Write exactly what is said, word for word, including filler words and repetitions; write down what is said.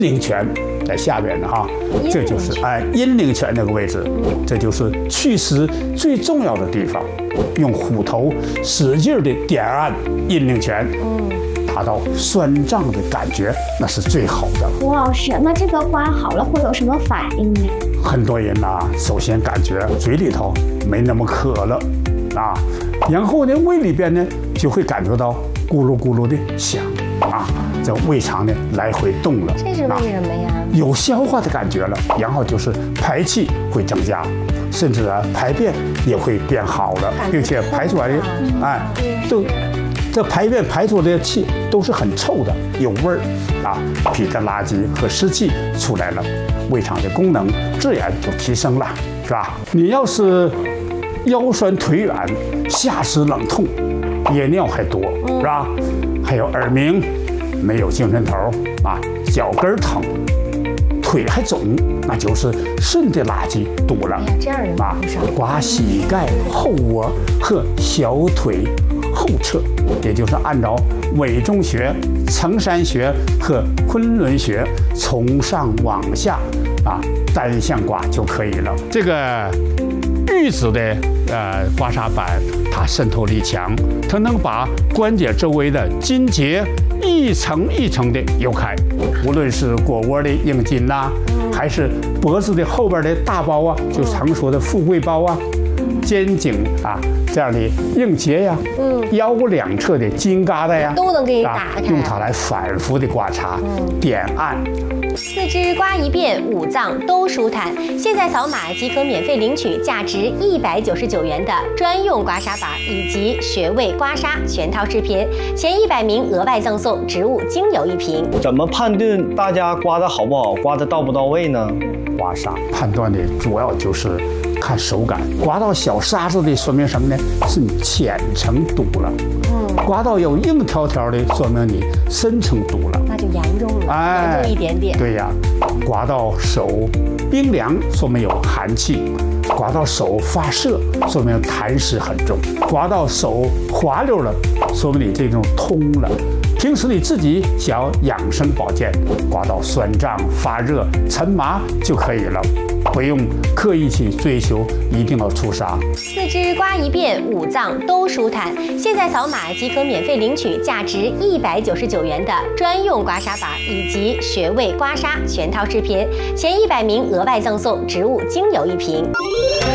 陵泉在下边的哈，这就是哎阴陵泉这个位置，这就是祛湿最重要的地方。用虎头使劲的点按阴陵泉，达到酸胀的感觉，那是最好的。 吴老师，那这个刮好了会有什么反应呢？ 很多人呐、啊，首先感觉嘴里头没那么渴了啊，然后呢，胃里边呢就会感觉到咕噜咕噜的响啊，这胃肠呢来回动了。 这是为什么呀？啊、 有消化的感觉了，然后就是排气会增加，甚至啊排便也会变好了，并且排出来的哎都。这排便排出的气都是很臭的，有味儿啊，皮的垃圾和湿气出来了，胃肠的功能自然就提升了，是吧？你要是腰酸腿软、下肢冷痛、夜尿还多，是吧？还有耳鸣、没有精神头啊，脚跟疼、腿还肿，那就是肾的垃圾多了。 这样人啊，刮膝盖、后窝和小腿后侧，也就是按照委中穴、承山穴和昆仑穴从上往下啊单向刮就可以了。这个玉子的呃刮痧板，它渗透力强，它能把关节周围的筋结一层一层的揉开，无论是腘窝的硬筋呐、啊，还是脖子的后边的大包啊，就常说的富贵包啊。肩颈啊，这样的硬结呀，嗯，腰两侧的筋疙瘩呀， 都能给你打开， 用它来反复的刮擦、嗯、点按。 四肢刮一遍，五脏都舒坦。现在扫码即可免费领取价值一百九十九元的专用刮痧板以及穴位刮痧全套视频，前一百名额外赠送植物精油一瓶。 怎么判断大家刮的好不好，刮的到不到位呢？ 刮痧判断的主要就是看手感，刮到小沙子的说明什么呢？是你浅层堵了。嗯，刮到有硬条条的，说明你深层堵了， 那就严重了， 哎， 严重一点点。 对呀，刮到手冰凉，说明有寒气；刮到手发涩，说明痰湿很重；刮到手滑溜了，说明你这种通了。平时你自己想要养生保健，刮到酸胀、发热、沉麻就可以了。不用刻意去追求一定要出痧。 四肢刮一遍，五脏都舒坦。现在扫码即可免费领取价值一百九十九元的专用刮痧板以及穴位刮痧全套视频，前一百名额外赠送植物精油一瓶。